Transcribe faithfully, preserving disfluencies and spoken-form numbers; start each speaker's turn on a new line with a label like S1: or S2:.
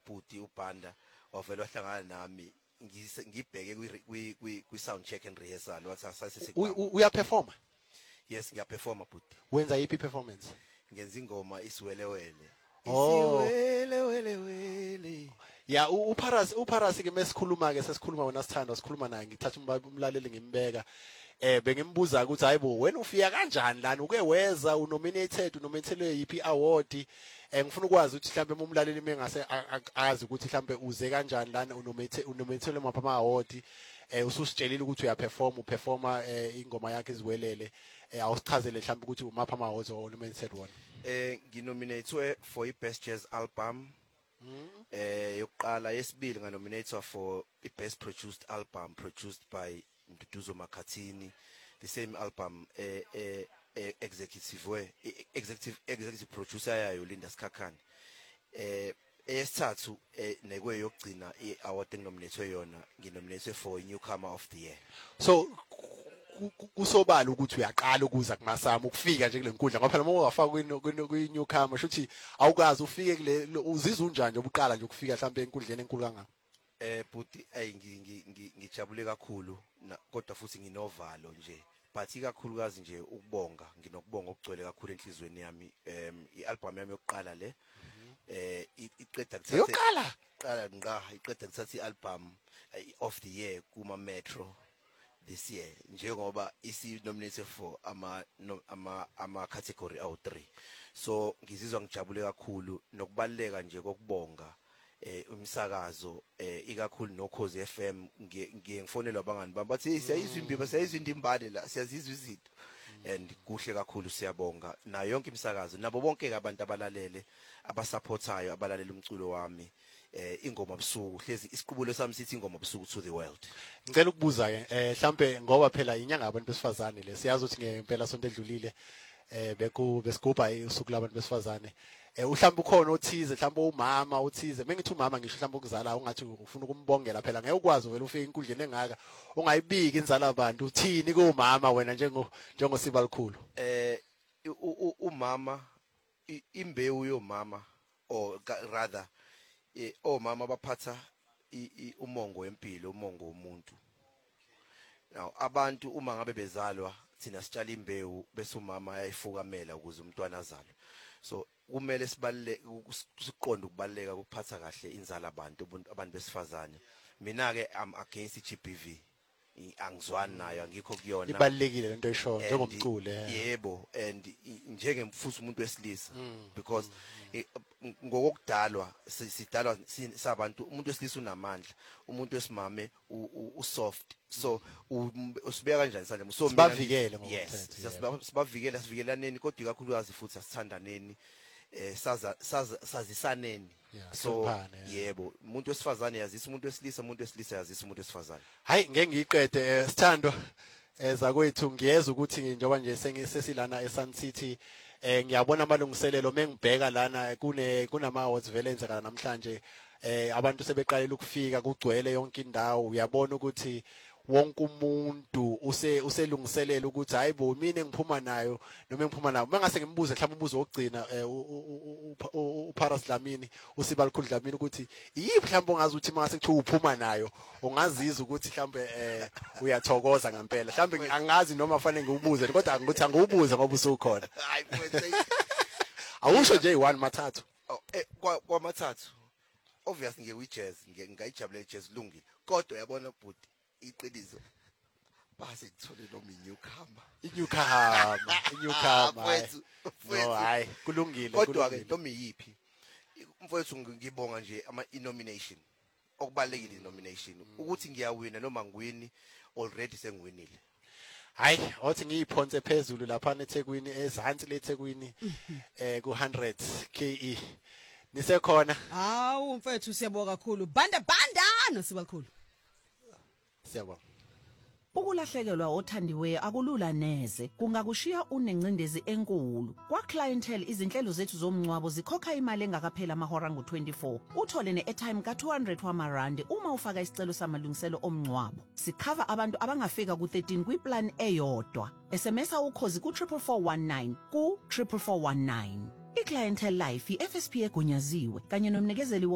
S1: ubhuti uBanda wavela wahlangana nami ngibheke kwi kwi sound check and rehearsal wathi asasise
S2: uya perform.
S1: Yes, ngiya perform bhuti.
S2: Wenza yipi performance?
S1: Ngenza ingoma isiwelewele.
S2: Oh.
S1: Isiwelewele wele.
S2: Ya uParas uParas ke mesikhuluma ke sesikhuluma wena Sithando sikhuluma naye ngithatha umlaleli ngimbeka eh bengimbuza ukuthi hayibo wena ufika kanjani lana uke weza unominated unominatelwe yipi award eh ngifuna ukwazi ukuthi mhlambe umlaleli mengase azi ukuthi mhlambe uze kanjani lana unominatelwe mapha ama award eh ususitshelile ukuthi uya perform uperforma ingoma yakhe iziwelele eh awusichazele mhlambe ukuthi umapha ama awards onominated one.
S1: Eh nginominated for i best jazz album. Eh yokuqala yesibili nga nominated for the best produced album produced by Nduduzo Makhathini, the same album eh eh executive we executive executive producer yayo Linda Skakani. Eh eyesithathu nekwe yokugcina iaward enginominated yona nginominated for newcomer of the year.
S2: So kusobala ukuthi uyaqala ukuza kumasama ukufika nje kule nkundla ngoba phela uma ungafaka kwi newcomer shothi awukazi ufike kule uzizwa unjani obuqala nje ukufika mhlambe enkundleni enkulu kangaka.
S1: Eh buti ay ngijabule kakhulu kodwa futhi nginovalo nje but ikakhulukazi nje ukubonga nginokubonga okugcwele kakhulu enhlizweni yami em ialbum yami yokuqala le eh iqeda kuthatha
S2: yokuqala
S1: qala ngqa iqeda kuthatha ialbum of the year kuma Metro this year njengoba isi nominated for ama ama ama category awu three. So ngizizwa ngijabule kakhulu nokubaleka nje kokubonga eh umsakazo eh ikakhulu noKhozi F M ngiye ngifonelwa abangani bami bathi siyayizwa imbiba siyayizwa indimbane la siyazizwa izinto and kuhle kakhulu siyabonga na yonke imisakazo nabo bonke abantu abalalele abasupportayo abalalela umculo wami eh ingoma busuku hlezi isiqubulo sami sithi ingoma busuku to the world.
S2: Ngicela ukubuza ke eh mhlambe ngoba phela inyanga abantu besifazane le siyazi ukuthi ngempela sonto edlulile eh beku besigubha usuku labantu besifazane eh mhlambe ukhona othize mhlambe umama othize mengithi umama ngisho mhlambe ukuzala ungathi ufuna ukumbongela phela ngeke ukwazi vele ufike inkundleni engaka ungayibiki inzala abantu uthini kumama wena njengo njengosiba likhulu.
S1: Eh umama imbewu yomama or rather eh omama baphatha umongo wempilo umongo womuntu. Now abantu uma ngabe bezalwa thina sitshala imbewu bese umama ayayifukamela ukuze umntwana azalwe. So kumele sibaleke siqonde ukubaleka ukuphatha kahle inzala abantu abantu besifazane. Mina ke I'm against i G B V. Angizwani nayo angikho kuyona.
S2: Ibalekile lento esho njengomcule.
S1: Yebo and njengemfuthi umuntu wesilisa because ngokudalwa sidalwa sabantu umuntu wesilisa unamandla umuntu wesimame usoft so usibeka kanjani sanje so
S2: sibavikele
S1: ngoba sibavikela sivikelane kodwa ikakhulukazi futhi asithandaneni eh saza sazisaneni so yebo umuntu wesifazane yazisa umuntu wesilisa umuntu wesilisa yazisa umuntu wesifazane.
S2: Hayi ngeke ngiyiqede Sithando eza kwethu ngiyeza ukuthi njengoba nje sengisesilana eSun City eh ngiyabona amalungiselelo mengibheka lana kune kunama awards vele enzeka namhlanje eh abantu sebeqalela ukufika kugcwele yonke indawo uyabona ukuthi wonke umuntu use uselungiselela ukuthi hayibo mina ngiphuma nayo noma ngiphuma nayo mangase ngimbuze mhlawumbe umbuzo wokugcina uParas Dlamini usiba likhulu Dlamini ukuthi yiphi mhlawumbe ongazi ukuthi mangase kuthiwa uphuma nayo ungazizwa ukuthi mhlawumbe eh uyathokoza ngempela mhlawumbe angazi noma fanele ngiubuze kodwa ngithi angiubuze ngoba usukhona.
S1: Hayi mfethu
S2: awusho nje one mathathu
S1: eh kwa mathathu obviously nge jazz ngingayijabule jazz lungile kodwa yabona bhuti iqiniso base ngithole noma iNewcomer
S2: iNewcomer iNewcomer no hayi kulungile
S1: kodwa ke noma yipi mfowethu ngibonga nje ama nomination okubalekile nomination ukuthi ngiyawina noma ngiwini already sengiwinile.
S2: Hayi othi ngiyiphonse phezulu lapha eThekwini ezantsi leThekwini eh ku one hundred K E nisekhona.
S3: Hawu mfethu siyabonga kakhulu banda banda nosiba likhulu.
S2: Siyabonga.
S4: Ukulahlekelwa othandiweyo akulula neze kungakushiya unencindezi enkulu. Kwa clientele izinhlelo zethu zomncwabo zikhokha imali engakaphela amahora ngo twenty-four. Uthole ne-airtime ka two hundred wamarandi uma ufaka isicelo samalungiselo omncwabo. Sikhava abantu abangafika ku thirteen kwiplan eyodwa. S M S ukhozi ku four four four one nine ku four four four one nine. I-Clientele Life i-F S P egunyaziwe kanye nomnikezeli